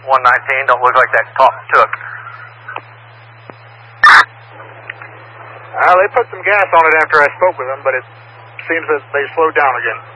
119, don't look like that talk took. They put some gas on it after I spoke with them, but it seems that they slowed down again.